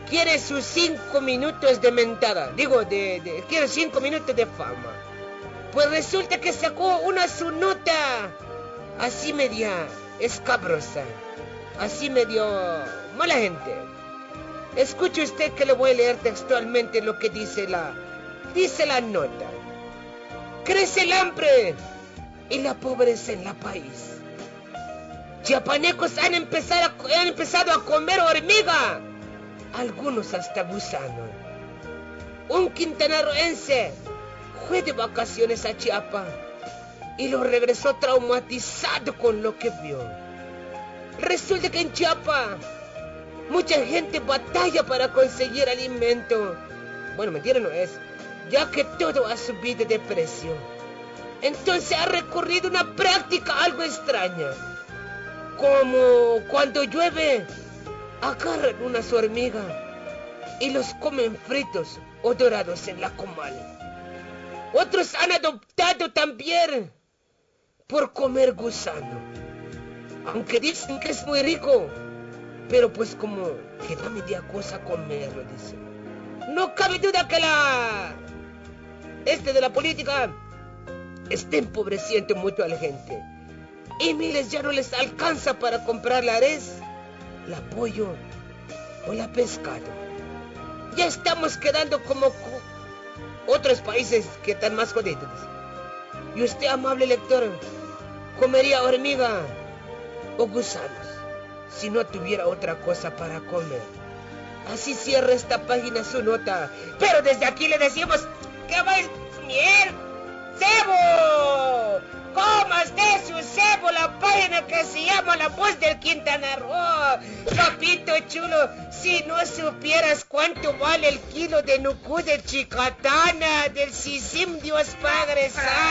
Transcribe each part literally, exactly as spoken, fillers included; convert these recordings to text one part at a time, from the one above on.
quiere sus cinco minutos de mentada. Digo, de, de quiere cinco minutos de fama. Pues resulta que sacó una su nota así media escabrosa, así medio mala gente. Escuche usted que le voy a leer textualmente lo que dice la, dice la nota. Crece el hambre y la pobreza en la país. Chiapanecos han empezado a, han empezado a comer hormiga, algunos hasta gusano. Un quintanarroense fue de vacaciones a Chiapas y lo regresó traumatizado con lo que vio. Resulta que en Chiapas mucha gente batalla para conseguir alimento. Bueno, mentira no es, ya que todo ha subido de precio. Entonces ha recurrido a una práctica algo extraña. Como cuando llueve, agarran unas hormigas y los comen fritos o dorados en la comal. Otros han adoptado también por comer gusano, aunque dicen que es muy rico, pero pues como que da media cosa comerlo, dicen. No cabe duda que la... este de la política está empobreciendo mucho a la gente. Y miles ya no les alcanza para comprar la res, la pollo o la pescado. Ya estamos quedando como otros países que están más jodidos. Y usted, amable lector, comería hormiga o gusanos si no tuviera otra cosa para comer. Así cierra esta página su nota. Pero desde aquí le decimos que va a miel, cebo. ¡Comas de su cebo! La página que se llama La Voz del Quintana Roo. Papito chulo, si no supieras cuánto vale el kilo de nucú de chicatana, del sisim, Dios Padre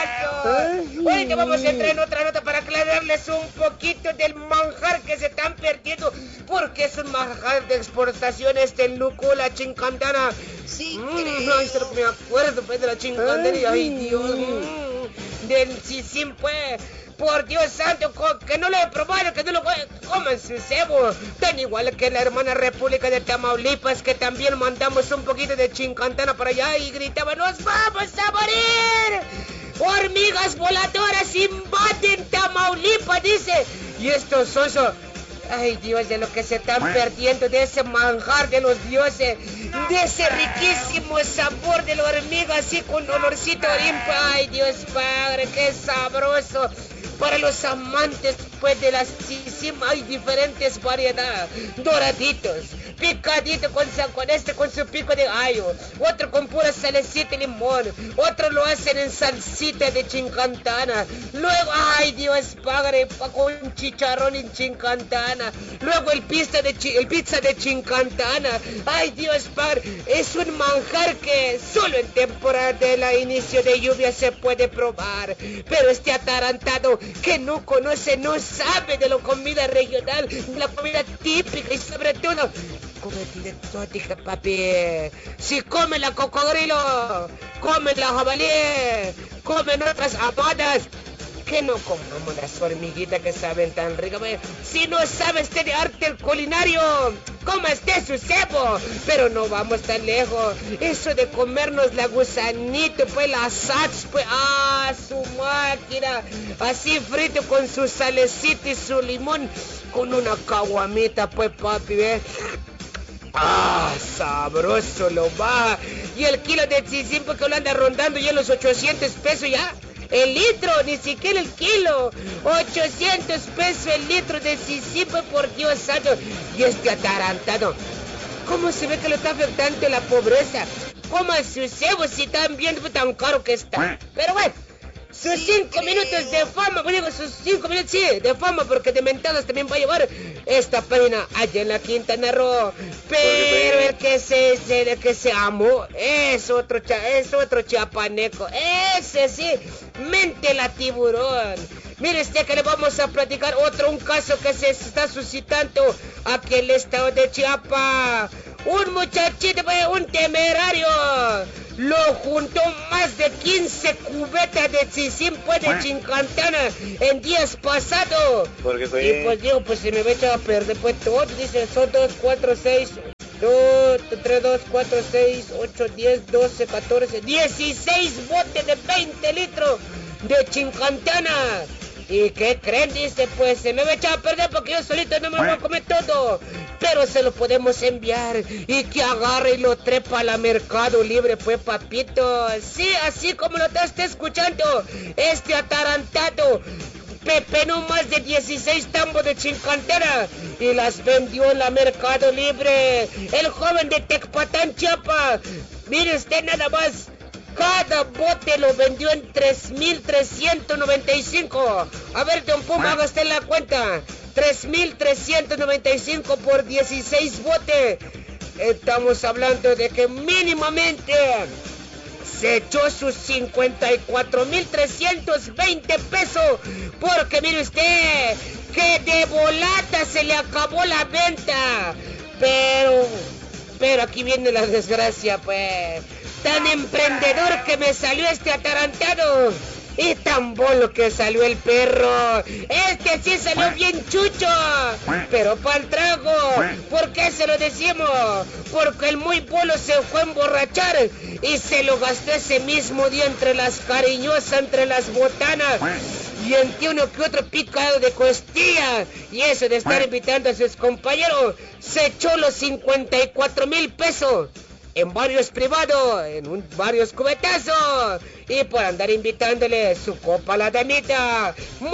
Santo. Ahorita vamos a entrar en otra nota para aclararles un poquito del manjar que se están perdiendo, porque es un manjar de exportación este el nucú, la chincantana. Sí, mm, no, esto me acuerdo pues de la chincantana. Ay, ay Dios. Mm. Del sisim, pues, por Dios santo, que no lo he probado, que no lo coman su cebo. Tan igual que la hermana República de Tamaulipas, que también mandamos un poquito de chincantana para allá y gritaban: ¡nos vamos a morir! Hormigas voladoras invaden Tamaulipas, dice. Y estos osos, ay Dios, de lo que se están perdiendo, de ese manjar de los dioses, de ese riquísimo sabor de la hormiga, así con olorcito limpio. Ay Dios Padre, qué sabroso. Para los amantes pues de las sisim hay diferentes variedades. Doraditos, picaditos con, con este con su pico de gallo, otro con pura salecita y limón, otro lo hacen en salsita de chincantana. Luego, ay Dios Padre, con chicharrón en chincantana. Luego el pizza de chi, el pizza de chincantana. Ay Dios Padre, es un manjar que solo en temporada de la inicio de lluvia se puede probar. Pero este atarantado que no conoce, no sabe de la comida regional, de la comida típica y sobre todo comida exótica, papi. Si come la cocodrilo, come la jabalí, comen otras amadas, que no comamos las hormiguitas que saben tan ricas. Si no sabes de arte culinario, coma este su cebo. Pero no vamos tan lejos. Eso de comernos la gusanito, pues la sats, pues, ah, su máquina, así frito con su salecita y su limón, con una caguamita, pues, papi, ¿ves? Ah, sabroso lo va. Y el kilo de sisim que lo anda rondando ya los ochocientos pesos ya. El litro, ni siquiera el kilo. ochocientos pesos el litro de sisim, por Dios santo. Y este atarantado, ¿cómo se ve que le está afectando la pobreza? Coma su cebo si tan bien tan caro que está. Pero bueno, sus cinco minutos de fama, digo, sus cinco minutos, sí, de fama, porque de mentadas también va a llevar esta página allá en la Quintana Roo. Pero el que se, se, el que se amó es otro, es otro chiapaneco. Ese sí, mente la tiburón. Mire usted que le vamos a platicar otro, un caso que se está suscitando aquí en el estado de Chiapas. Un muchachito, un temerario, lo juntó más de quince cubetas de sisim, pues, de chincantana en días pasados. Porque fue... Y pues digo, pues se me va a echar a perder pues todo. Dice, son dos, cuatro, seis, dos, tres, dos, cuatro, seis, ocho, diez, doce, catorce, dieciséis botes de veinte litros de Chincantana. ¿Y qué creen? Dice, pues se me va a echar a perder porque yo solito no me voy a comer todo. Pero se lo podemos enviar y que agarre y lo trepa a la Mercado Libre, pues, papito. Sí, así como lo está escuchando, este atarantado pepenó más de dieciséis tambos de Chincantana y las vendió en la Mercado Libre. El joven de Tecpatán, Chiapas, mire usted nada más, cada bote lo vendió en tres mil trescientos noventa y cinco. A ver, don Puma, haga usted la cuenta. tres mil trescientos noventa y cinco por dieciséis botes. Estamos hablando de que mínimamente se echó sus cincuenta y cuatro mil trescientos veinte pesos. Porque mire usted, que de volata se le acabó la venta. Pero, pero aquí viene la desgracia, pues. Tan emprendedor que me salió este atarantado. Y tan bolo que salió el perro. Este sí salió bien chucho. Pero para el trago. ¿Por qué se lo decimos? Porque el muy bolo se fue a emborrachar y se lo gastó ese mismo día entre las cariñosas, entre las botanas. Y entre uno que otro picado de costilla. Y eso de estar invitando a sus compañeros, se echó los cincuenta y cuatro mil pesos. En varios privados, en un, varios cubetazos, y por andar invitándole su copa a la damita.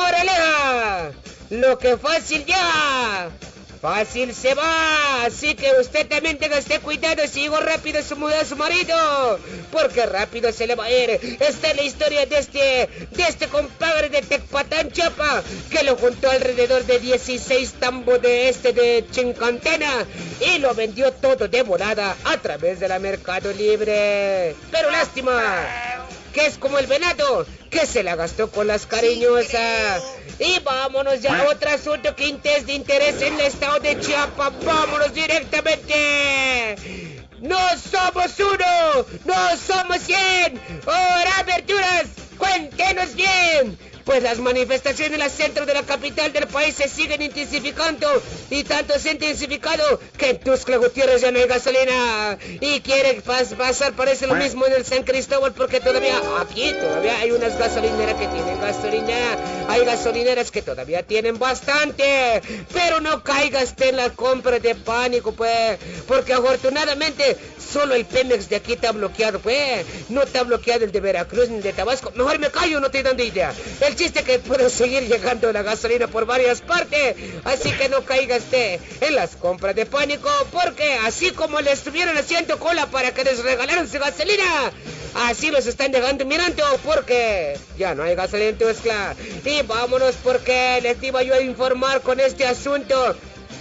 ¡Moraleja! Lo que fácil ya, fácil se va. Así que usted también tenga este cuidado si llegó rápido su mujer a su marido, porque rápido se le va a ir. Esta es la historia de este, de este compadre de Tecpatán, Chiapas, que lo juntó alrededor de dieciséis tambos de este de Chincantana y lo vendió todo de volada a través de la Mercado Libre. Pero lástima, que es como el venado, que se la gastó con las cariñosas. Y vámonos ya a otro asunto que es de interés en el estado de Chiapas. Vámonos directamente. No somos uno, no somos cien. Ahora, aberturas, cuéntenos bien. Pues las manifestaciones en el centro de la capital del país se siguen intensificando, y tanto se ha intensificado que en Tuxtla Gutiérrez ya no hay gasolina, y quiere pas pasar, parece lo mismo en el San Cristóbal, porque todavía aquí todavía hay unas gasolineras que tienen gasolina, hay gasolineras que todavía tienen bastante, pero no caigas en la compra de pánico, pues, porque afortunadamente solo el Pemex de aquí está bloqueado, pues, no está bloqueado el de Veracruz ni el de Tabasco. Mejor me callo, no estoy dando idea. El chiste es que puede seguir llegando la gasolina por varias partes, así que no caiga usted en las compras de pánico, porque así como le estuvieron haciendo cola para que les regalaran su gasolina, así los están dejando mirando, porque ya no hay gasolina en Tuxtla. Y vámonos, porque les iba yo a informar con este asunto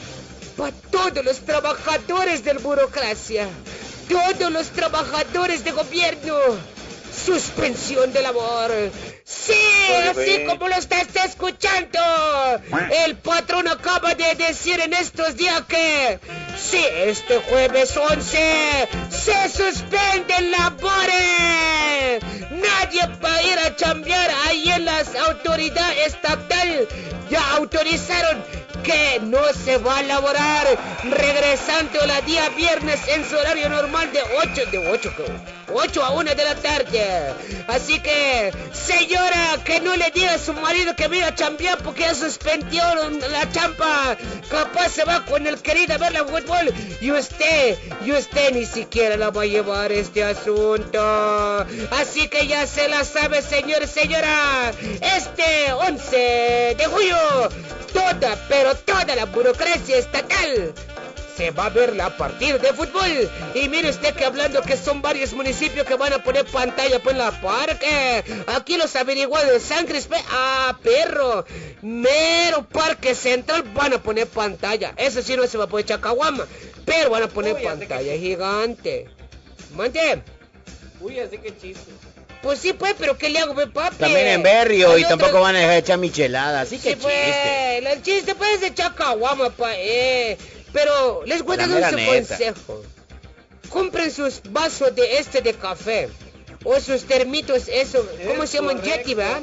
para todos los trabajadores de la burocracia, todos los trabajadores de gobierno. Suspensión de labor. Sí, así como lo está, está escuchando. El patrón acaba de decir en estos días que sí, este jueves once se suspenden labores. Nadie va a ir a chambear. Ahí en las autoridades estatales ya autorizaron que no se va a laborar, regresando la día viernes en su horario normal de ocho, de ocho, ocho a una de la tarde. Así que, señora, que no le diga a su marido que vaya a chambear porque ya suspendió la champa. Capaz se va con el querido a ver la fútbol y usted, y usted ni siquiera la va a llevar este asunto. Así que ya se la sabe, señor y señora, este once de julio, toda, pero toda la burocracia estatal se va a ver la partida de fútbol. Y mire usted que hablando que son varios municipios que van a poner pantalla pues en la parque. Aquí los averiguados de San Cristóbal, ah, perro, mero Parque Central van a poner pantalla. Eso sí no se va a poder echar caguama, pero van a poner Uy, pantalla que... gigante. ¿Mande? Uy, así que chiste. Pues sí, pues, pero ¿qué le hago, pues, papi? También en Berrio, y tampoco otra... van a dejar echar michelada, así que sí, pues, chiste. El chiste puede echar caguama, pa, eh. Pero les voy a dar un consejo. Compren sus vasos de este de café, o sus termitos, eso, ¿cómo es se llaman? Correcto. Yeti, ¿verdad?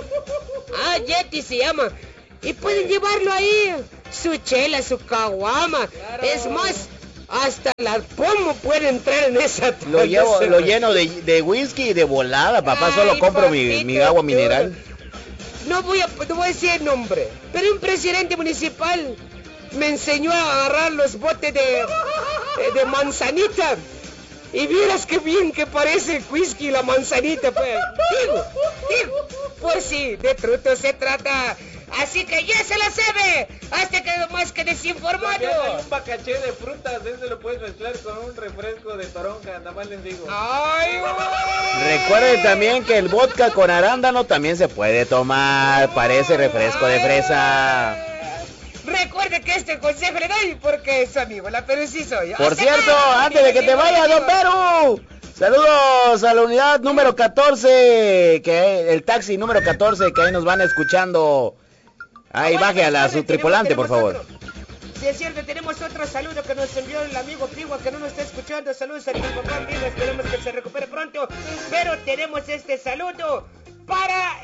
Ah, Yeti se llama. Y pueden llevarlo ahí, su chela, su caguama. Claro. Es más, Hasta la pomo puede entrar en esa taza. Lo llevo, lo lleno de, de whisky y de volada, papá. Ay, Solo compro mi, papito, mi agua tú. mineral. No voy a, no voy a decir el nombre, pero un presidente municipal me enseñó a agarrar los botes de, de manzanita. Y vieras qué bien que parece el whisky y la manzanita, pues. Digo, digo, pues sí, de truto se trata. Así que ya se la sabe, hasta que más que desinformado. También hay un bacaché de frutas, ese lo puedes mezclar con un refresco de toronja, nada más les digo. Ay, güey. Recuerden también que el vodka con arándano también se puede tomar. Parece refresco de fresa. Recuerde que este consejo le doy porque es su amigo, la Perú sí soy. Por Hasta cierto, acá. antes de que te vayas, don Perú, saludos a la unidad número catorce, que el taxi número catorce, que ahí nos van escuchando. Ahí baje a la su tripulante, por favor. Si es cierto, tenemos otro saludo que nos envió el amigo Pigua, que no nos está escuchando. Saludos a mi papá amigo, esperemos que se recupere pronto. Pero tenemos este saludo para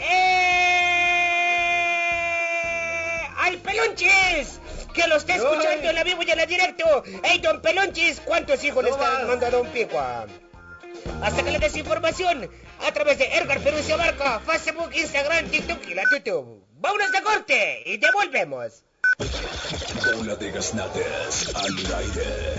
eh... al Pelonchis, que lo está escuchando en la vivo y en la directo. Hey, don Pelonchis, ¿cuántos hijos le está mandando a don Pigua? Hasta que le des información a través de Edgar Perú se abarca, Facebook, Instagram, TikTok y la YouTube. Vámonos de corte y devolvemos. Bola de gaznates al aire.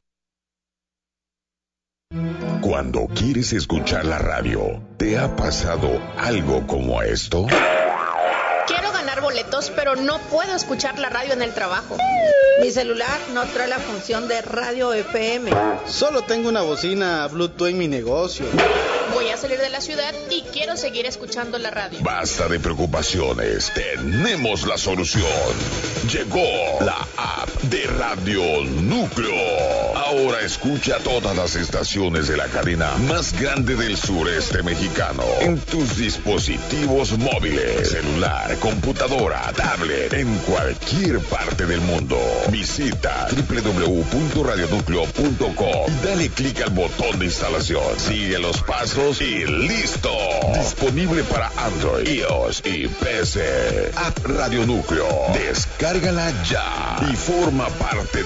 Cuando quieres escuchar la radio, ¿te ha pasado algo como esto? Quiero ganar boletos, pero no puedo escuchar la radio en el trabajo. Mi celular no trae la función de radio F M. Solo tengo una bocina Bluetooth en mi negocio. Voy a salir de la ciudad y quiero seguir escuchando la radio. Basta de preocupaciones, tenemos la solución. Llegó la app de Radio Núcleo. Ahora escucha todas las estaciones de la cadena más grande del sureste mexicano en tus dispositivos móviles, celular, computadora, tablet, en cualquier parte del mundo. Visita doble u doble u doble u punto radio núcleo punto com y dale clic al botón de instalación. Sigue los pasos y listo. Disponible para Android, iOS y P C. App Radio Núcleo. Descárgala ya y forma parte